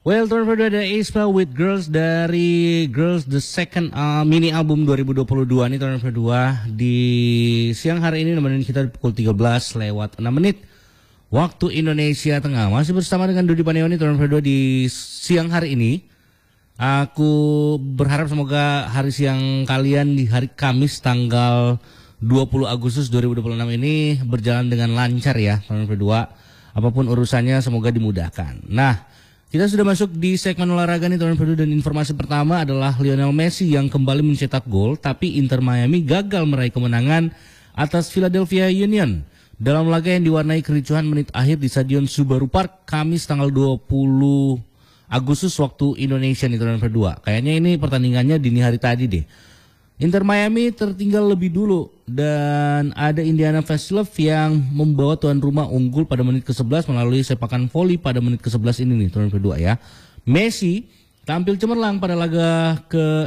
Well, turn kedua ada aespa with Girls dari Girls The Second mini album 2022 nih, turn kedua di siang hari ini nemenin kita pukul 13:06 waktu Indonesia Tengah. Masih bersama dengan Dodi Paneoni, turn kedua di siang hari ini. Aku berharap semoga hari siang kalian di hari Kamis tanggal 20 Agustus 2026 ini berjalan dengan lancar ya, turn kedua. Apapun urusannya semoga dimudahkan. Nah, kita sudah masuk di segmen olahraga nih, teman-teman, dan informasi pertama adalah Lionel Messi yang kembali mencetak gol, tapi Inter Miami gagal meraih kemenangan atas Philadelphia Union dalam laga yang diwarnai kericuhan menit akhir di Stadion Subaru Park Kamis tanggal 20 Agustus waktu Indonesia nih, teman-teman. Kayaknya ini pertandingannya dini hari tadi deh. Inter Miami tertinggal lebih dulu dan ada Indiana Feslov yang membawa tuan rumah unggul pada menit ke-11 melalui sepakan voli pada menit ke-11 ini nih, turun kedua ya. Messi tampil cemerlang pada laga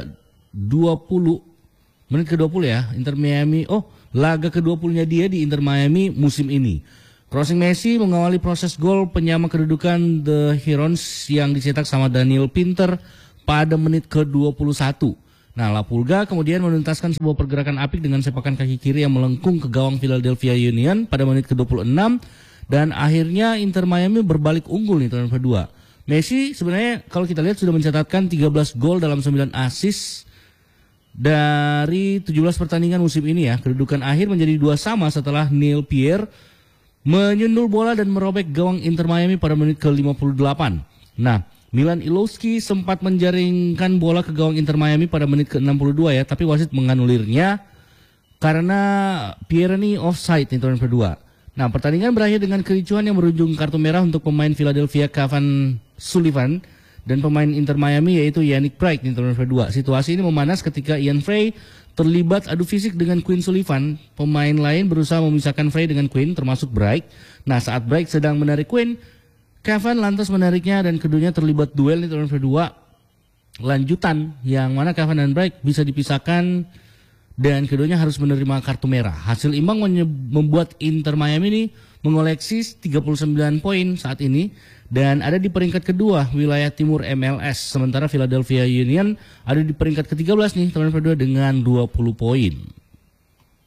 ke-20, menit ke-20 ya, Inter Miami. Laga ke-20-nya dia di Inter Miami musim ini. Crossing Messi mengawali proses gol penyama kedudukan The Herons yang dicetak sama Daniel Pinter pada menit ke-21. Nah, La Pulga kemudian menuntaskan sebuah pergerakan apik dengan sepakan kaki kiri yang melengkung ke gawang Philadelphia Union pada menit ke-26 dan akhirnya Inter Miami berbalik unggul nih, turun kedua. Messi sebenarnya kalau kita lihat sudah mencatatkan 13 gol dalam 9 assist dari 17 pertandingan musim ini ya. Kedudukan akhir menjadi 2 sama setelah Neil Pierre menyundul bola dan merobek gawang Inter Miami pada menit ke-58. Nah, Milan Ilowski sempat menjaringkan bola ke gawang Inter Miami pada menit ke-62 ya, tapi wasit menganulirnya karena Pierre ini offside nih, turun kedua. Nah, pertandingan berakhir dengan kericuhan yang berujung kartu merah untuk pemain Philadelphia Kevin Sullivan dan pemain Inter Miami yaitu Yannick Bright nih, turun kedua. Situasi ini memanas ketika Ian Frey terlibat adu fisik dengan Quinn Sullivan. Pemain lain berusaha memisahkan Frey dengan Quinn termasuk Bright. Nah, saat Bright sedang menarik Quinn, Kevin lantas menariknya dan keduanya terlibat duel di turun kedua lanjutan yang mana Kevin dan Bright bisa dipisahkan dan keduanya harus menerima kartu merah. Hasil imbang membuat Inter Miami ini mengoleksi 39 poin saat ini dan ada di peringkat kedua wilayah timur MLS. Sementara Philadelphia Union ada di peringkat ke-13 nih, turun kedua dengan 20 poin.